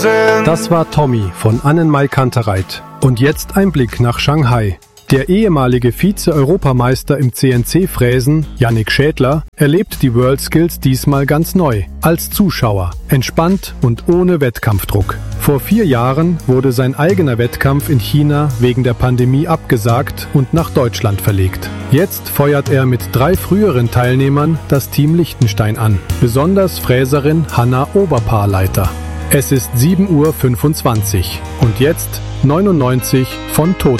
Das war Tommy von Annenmai Kantereit. Und jetzt ein Blick nach Shanghai. Der ehemalige Vize-Europameister im CNC-Fräsen, Yannick Schädler, erlebt die WorldSkills diesmal ganz neu, als Zuschauer, entspannt und ohne Wettkampfdruck. Vor 4 Jahren wurde sein eigener Wettkampf in China wegen der Pandemie abgesagt und nach Deutschland verlegt. Jetzt feuert er mit 3 früheren Teilnehmern das Team Liechtenstein an, besonders Fräserin Hanna Oberpaarleiter. Es ist 7:25 Uhr und jetzt 99 von Toto.